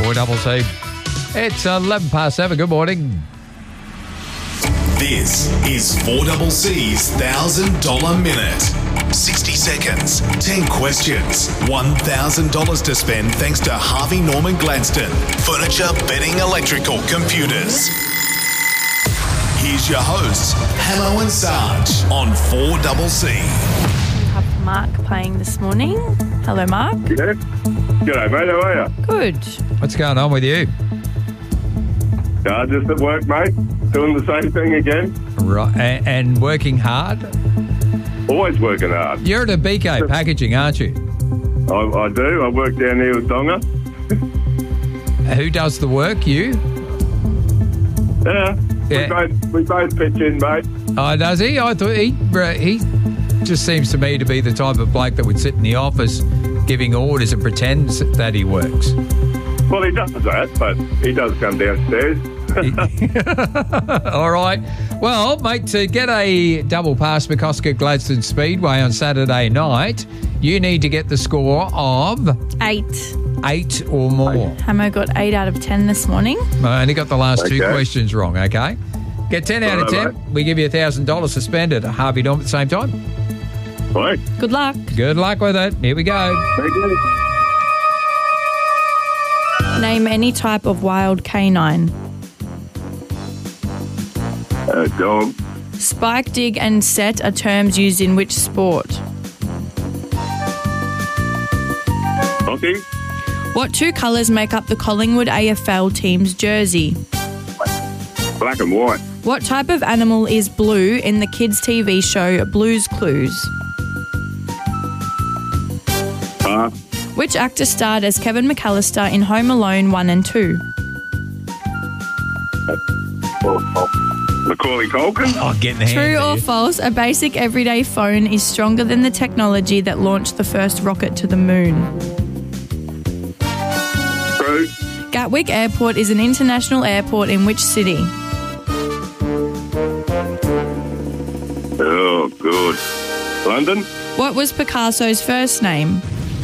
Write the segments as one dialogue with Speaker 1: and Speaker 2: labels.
Speaker 1: 4CC. It's 11 past 7. Good morning.
Speaker 2: This is 4CC's $1,000 Minute. 60 seconds, 10 questions, $1,000 to spend thanks to Harvey Norman Gladstone. Furniture, bedding, electrical, computers. Here's your hosts, Hamo and Sarge on 4CC.
Speaker 3: We have Mark playing this morning. Hello, Mark.
Speaker 4: Yeah. G'day, mate. How are you?
Speaker 3: Good.
Speaker 1: What's going on with you?
Speaker 4: Just at work, mate. Doing the same thing again.
Speaker 1: Right, and working hard?
Speaker 4: Always working hard.
Speaker 1: You're at a BK Packaging, aren't you?
Speaker 4: I do. I work down here with Donga.
Speaker 1: Who does the work? You?
Speaker 4: Yeah. We both pitch in, mate.
Speaker 1: Oh, does he? I thought he just seems to me to be the type of bloke that would sit in the office giving orders and pretends that he works.
Speaker 4: Well, he does that, but he does come downstairs.
Speaker 1: All right. Well, mate, to get a double pass McCosker Gladstone Speedway on Saturday night, you need to get the score of
Speaker 3: 8.
Speaker 1: 8 or more.
Speaker 3: Hamo got 8 out of 10 this morning.
Speaker 1: I only got the last two
Speaker 4: Okay.
Speaker 1: questions wrong, okay? Get 10 out of 10.
Speaker 4: Right,
Speaker 1: We give you $1,000 suspended at Harvey Norman at the same time.
Speaker 4: Right.
Speaker 3: Good luck.
Speaker 1: Good luck with it. Here we go.
Speaker 4: Thank you.
Speaker 3: Name any type of wild canine.
Speaker 4: Dog.
Speaker 3: Spike, dig and set are terms used in which sport?
Speaker 4: Hockey.
Speaker 3: What two colours make up the Collingwood AFL team's jersey?
Speaker 4: Black and white.
Speaker 3: What type of animal is Blue in the kids' TV show Blue's Clues? Which actor starred as Kevin McAllister in Home Alone 1 and 2?
Speaker 4: Macaulay Culkin.
Speaker 1: Oh, getting the
Speaker 3: True
Speaker 1: hand
Speaker 3: or
Speaker 1: there.
Speaker 3: false, a basic everyday phone is stronger than the technology that launched the first rocket to the moon?
Speaker 4: True.
Speaker 3: Gatwick Airport is an international airport in which city?
Speaker 4: Oh, good. London.
Speaker 3: What was Picasso's first name?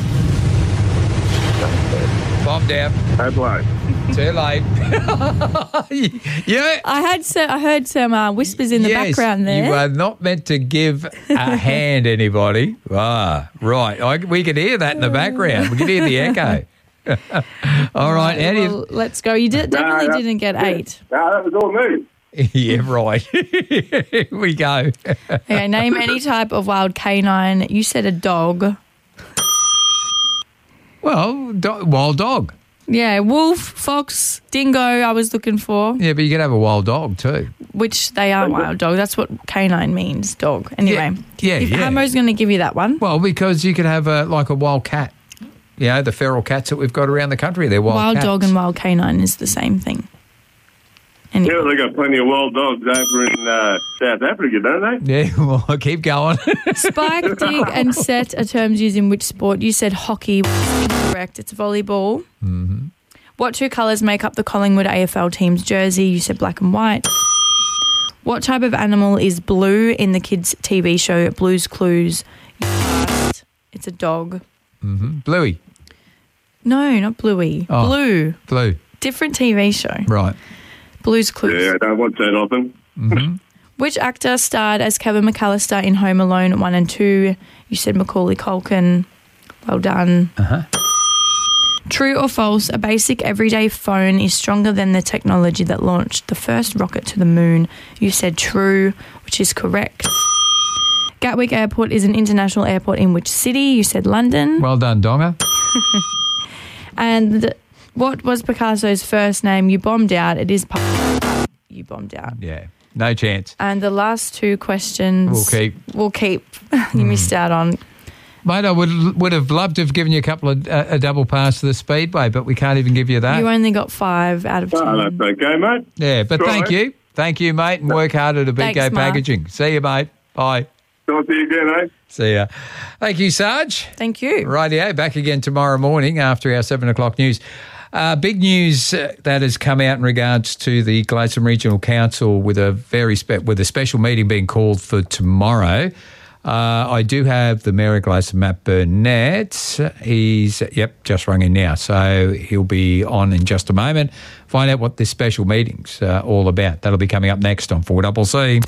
Speaker 1: Bomb down.
Speaker 4: Adelaide.
Speaker 1: Too late. Yeah.
Speaker 3: I heard some whispers in the background there.
Speaker 1: You are not meant to give a hand anybody. Ah, right. We could hear that in the background. We could hear the echo. All right. How do you...
Speaker 3: Well, let's go. You definitely didn't get 8.
Speaker 4: No, that was all me.
Speaker 1: Yeah, right. Here we go.
Speaker 3: Okay, name any type of wild canine. You said a dog.
Speaker 1: Well, wild dog.
Speaker 3: Yeah, wolf, fox, dingo I was looking for,
Speaker 1: Yeah, but you could have a wild dog too.
Speaker 3: which they are wild dogs. That's what canine means, dog. Anyway,
Speaker 1: Yeah,
Speaker 3: if
Speaker 1: yeah.
Speaker 3: Hamo's going to give you that one.
Speaker 1: Well, because you could have a wild cat. You know, the feral cats that we've got around the country, they're wild cats.
Speaker 3: Dog and wild canine is the same thing. Anyway.
Speaker 4: Yeah, they got plenty of wild dogs over in South Africa, don't they?
Speaker 1: Yeah, well, keep going.
Speaker 3: Spike, dig and set are terms used in which sport? You said hockey. Correct. It's volleyball. Mm-hmm. What two colours make up the Collingwood AFL team's jersey? You said black and white. What type of animal is Blue in the kids' TV show Blue's Clues? You asked. It's a dog.
Speaker 1: Mm-hmm. Bluey.
Speaker 3: No, not Bluey.
Speaker 1: Oh.
Speaker 3: Blue. Different TV show.
Speaker 1: Right.
Speaker 3: Blue's Clues.
Speaker 4: Yeah, I don't watch that often.
Speaker 1: Mm-hmm.
Speaker 3: Which actor starred as Kevin McAllister in Home Alone 1 and 2? You said Macaulay Culkin. Well done.
Speaker 1: Uh-huh.
Speaker 3: True or false, a basic everyday phone is stronger than the technology that launched the first rocket to the moon. You said true, which is correct. Gatwick Airport is an international airport in which city? You said London.
Speaker 1: Well done, Donga.
Speaker 3: And what was Picasso's first name? You bombed out. It is you bombed out.
Speaker 1: Yeah, no chance.
Speaker 3: And the last two questions
Speaker 1: We'll keep.
Speaker 3: You missed out on.
Speaker 1: Mate, I would have loved to have given you a couple of a double pass to the Speedway, but we can't even give you that.
Speaker 3: You only got 5 out of 10.
Speaker 4: Oh, that's okay, mate.
Speaker 1: Yeah, but
Speaker 4: Right.
Speaker 1: thank you. Thank you, mate, and work hard at a BK
Speaker 3: Thanks, Mark.
Speaker 1: Packaging. See you, mate. Bye.
Speaker 4: Talk to you again, eh?
Speaker 1: See ya. Thank you, Sarge.
Speaker 3: Thank you.
Speaker 1: Rightio, back again tomorrow morning after our 7 o'clock news. Big news that has come out in regards to the Gladstone Regional Council with a with a special meeting being called for tomorrow. I do have the Mayor of Gladstone, Matt Burnett. He's, just rung in now. So he'll be on in just a moment. Find out what this special meeting's all about. That'll be coming up next on 4CC.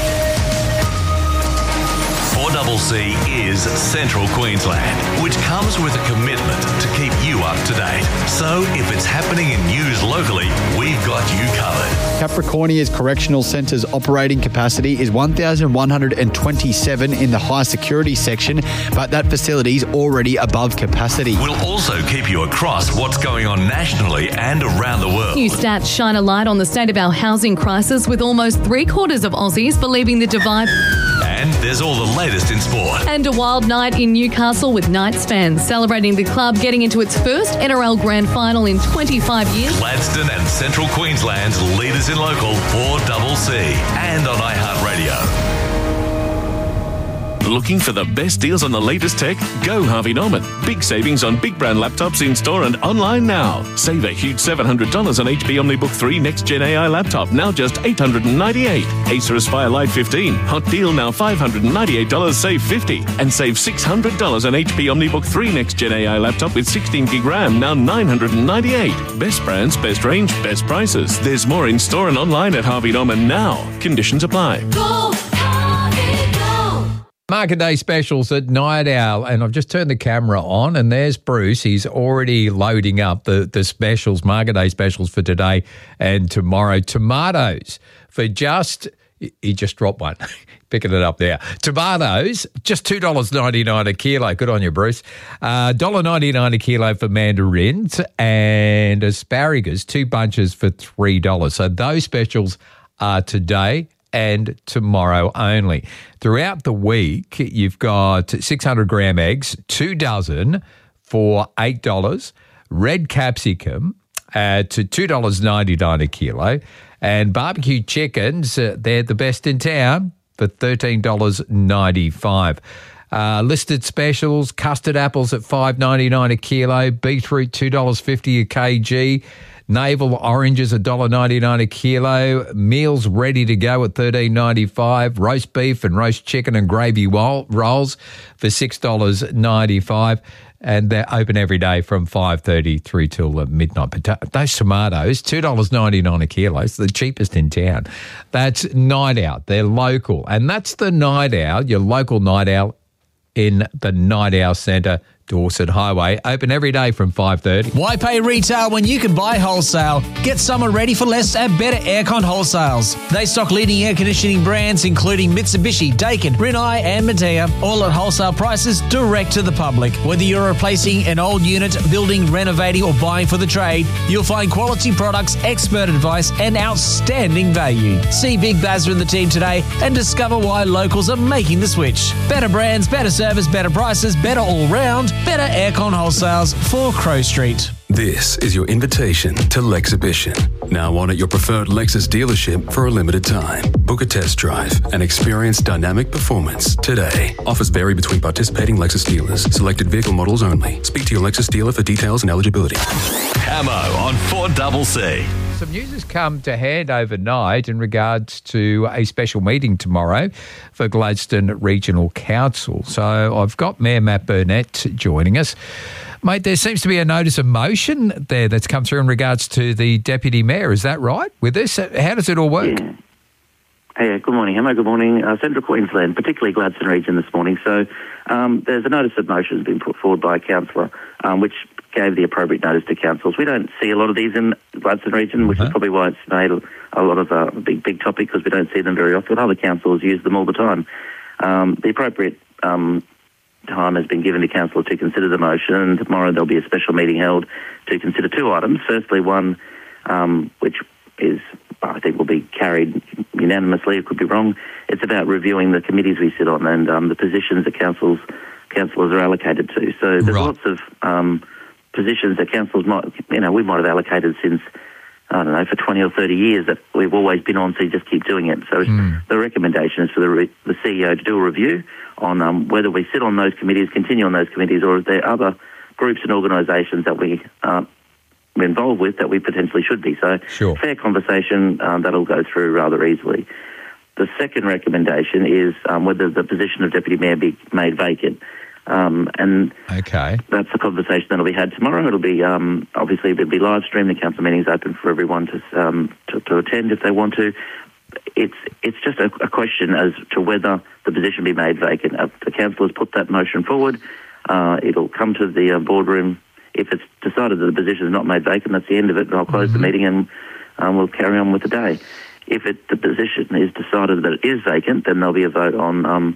Speaker 2: 4CC is Central Queensland, which comes with a commitment to keep you up to date. So if it's happening in news locally, we've got you covered.
Speaker 5: Capricornia's Correctional Centre's operating capacity is 1,127 in the high security section, but that facility is already above capacity.
Speaker 2: We'll also keep you across what's going on nationally and around the world.
Speaker 6: New stats shine a light on the state of our housing crisis, with almost 3/4 of Aussies believing the divide.
Speaker 2: And there's all the latest in sport.
Speaker 6: And a wild night in Newcastle with Knights fans celebrating the club getting into its first NRL Grand Final in 25 years.
Speaker 2: Gladstone and Central Queensland's leaders in local 4CC and on iHeartRadio.
Speaker 7: Looking for the best deals on the latest tech? Go Harvey Norman. Big savings on big brand laptops in store and online now. Save a huge $700 on HP OmniBook 3 Next Gen AI laptop, now just $898. Acer Aspire Lite 15, hot deal now $598, save $50. And save $600 on HP OmniBook 3 Next Gen AI laptop with 16 gig RAM, now $998. Best brands, best range, best prices. There's more in store and online at Harvey Norman now. Conditions apply.
Speaker 6: Go!
Speaker 1: Market Day specials at Night Owl, and I've just turned the camera on, and there's Bruce. He's already loading up the specials, Market Day specials for today and tomorrow. Tomatoes for he just dropped one, picking it up there. Tomatoes, just $2.99 a kilo. Good on you, Bruce. $1.99 a kilo for mandarins, and asparagus, 2 bunches for $3. So those specials are today and tomorrow only. Throughout the week, you've got 600-gram eggs, 2 dozen for $8, red capsicum to $2.99 a kilo, and barbecue chickens, they're the best in town for $13.95. Listed specials, custard apples at $5.99 a kilo, beetroot $2.50 a kg, navel oranges $1.99 a kilo, meals ready to go at $13.95, roast beef and roast chicken and gravy rolls for $6.95, and they're open every day from 5:30 through till midnight. But those tomatoes, $2.99 a kilo, it's the cheapest in town. That's Night Owl. They're local, and that's the Night Owl, your local Night Owl in the Night Owl Centre, Dorset Highway, open every day from 5:30.
Speaker 8: Why pay retail when you can buy wholesale? Get summer ready for less at Better Aircon Wholesales. They stock leading air conditioning brands including Mitsubishi, Daikin, Rinnai and Matea, all at wholesale prices direct to the public. Whether you're replacing an old unit, building, renovating or buying for the trade, you'll find quality products, expert advice and outstanding value. See Big Bazza and the team today and discover why locals are making the switch. Better brands, better service, better prices, better all round. Better Aircon Wholesales for Crow Street.
Speaker 9: This is your invitation to Lexhibition. Now on at your preferred Lexus dealership for a limited time. Book a test drive and experience dynamic performance today. Offers vary between participating Lexus dealers. Selected vehicle models only. Speak to your Lexus dealer for details and eligibility.
Speaker 2: Camo on 4CC.
Speaker 1: Some news has come to hand overnight in regards to a special meeting tomorrow for Gladstone Regional Council. So I've got Mayor Matt Burnett joining us. Mate, there seems to be a notice of motion there that's come through in regards to the Deputy Mayor. Is that right with this? How does it all work?
Speaker 10: Yeah. Hey, good morning, Emma. Good morning, Central Queensland, particularly Gladstone Region this morning. So there's a notice of motion has been put forward by a councillor, which gave the appropriate notice to councils. We don't see a lot of these in Gladstone Region, which is probably why it's made a lot of a big topic, because we don't see them very often. Other councils use them all the time. The appropriate time has been given to council to consider the motion, and tomorrow there'll be a special meeting held to consider 2 items. Firstly, one which is, I think, will be carried unanimously. It could be wrong. It's about reviewing the committees we sit on and the positions that councillors are allocated to. So there's lots of positions that councils we might have allocated since, I don't know, for 20 or 30 years that we've always been on, so you just keep doing it. So the recommendation is for the CEO to do a review on whether we sit on those committees, continue on those committees, or if there are other groups and organisations that we aren't involved with that we potentially should be. So fair conversation, that'll go through rather easily. The second recommendation is whether the position of Deputy Mayor be made vacant. And
Speaker 1: okay,
Speaker 10: that's the conversation that'll be had tomorrow. It'll be obviously it'll be live streamed. The council meeting is open for everyone to attend if they want to. It's just a question as to whether the position be made vacant. The council has put that motion forward. It'll come to the boardroom. If it's decided that the position is not made vacant, that's the end of it, and I'll close the meeting and we'll carry on with the day. If the position is decided that it is vacant, then there'll be a vote on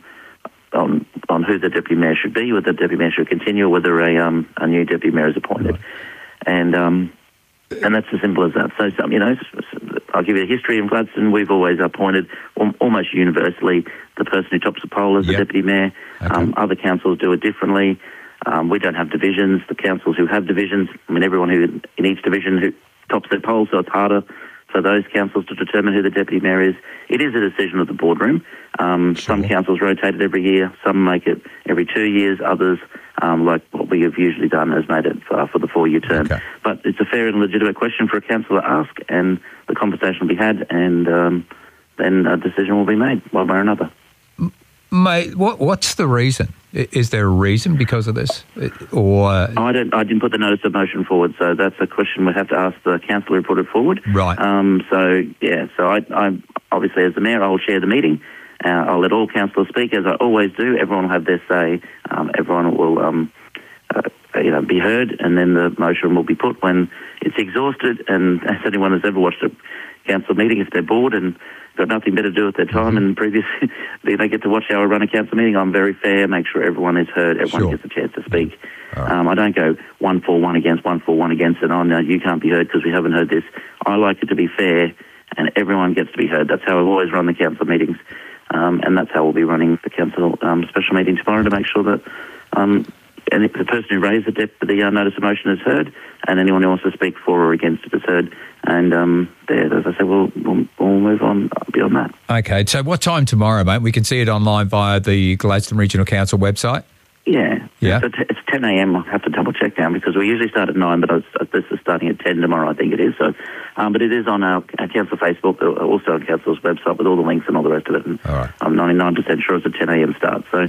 Speaker 10: who the deputy mayor should be, whether the deputy mayor should continue, or whether a new deputy mayor is appointed, and that's as simple as that. So, I'll give you a history in Gladstone. We've always appointed almost universally the person who tops the poll as the deputy mayor. Okay. Other councils do it differently. We don't have divisions. The councils who have divisions, everyone who in each division who tops their poll, so it's harder for those councils to determine who the deputy mayor is. It is a decision of the boardroom. Some councils rotate it every year. Some make it every 2 years. Others, like what we have usually done, has made it for the 4-year term. Okay. But it's a fair and legitimate question for a council to ask, and the conversation will be had, and then a decision will be made one way or another.
Speaker 1: Mate, what's the reason? Is there a reason because of this? Or
Speaker 10: I didn't put the notice of motion forward, so that's a question we'd have to ask the councillor who put it forward.
Speaker 1: Right.
Speaker 10: So I obviously, as the mayor, I'll chair the meeting. I'll let all councillors speak, as I always do. Everyone will have their say. Everyone will be heard, and then the motion will be put when it's exhausted. And as anyone has ever watched a council meeting, if they're bored and got nothing better to do with their time, and previously they get to watch how I run a council meeting, I'm very fair, make sure everyone is heard, everyone gets a chance to speak. Right. I don't go 1 for 1 against, 1 for 1 against, and no, you can't be heard because we haven't heard this. I like it to be fair, and everyone gets to be heard. That's how I've always run the council meetings, and that's how we'll be running the council special meeting tomorrow, to make sure that and if the person who raised the notice of motion is heard, and anyone who wants to speak for or against it is heard. And as I said, we'll move on beyond that.
Speaker 1: Okay, so what time tomorrow, mate? We can see it online via the Gladstone Regional Council website?
Speaker 10: Yeah. It's 10 a.m. I'll have to double check now, because we usually start at 9, but this is starting at 10 tomorrow, I think it is. So, but it is on our council Facebook, also on council's website with all the links and all the rest of it. And all right. I'm 99% sure it's a 10 a.m. start. So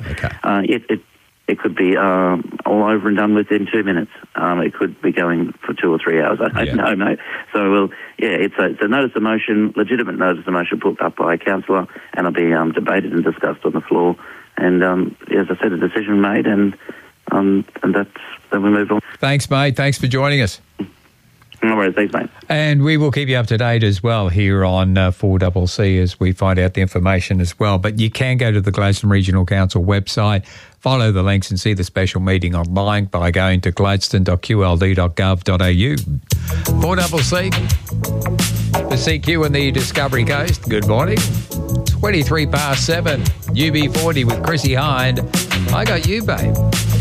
Speaker 10: it could be all over and done within 2 minutes. It could be going for 2 or 3 hours. I don't know, mate. So, it's a notice of motion, legitimate notice of motion put up by a councillor, and it'll be debated and discussed on the floor. And as I said, a decision made, and then we move on.
Speaker 1: Thanks, mate. Thanks for joining us.
Speaker 10: No worries. Thanks, mate.
Speaker 1: And we will keep you up to date as well here on 4CC as we find out the information as well. But you can go to the Gladstone Regional Council website, follow the links and see the special meeting online by going to gladstone.qld.gov.au. 4CC, the CQ and the Discovery Coast. Good morning. 23 past 7, UB40 with Chrissy Hind. I got you, babe.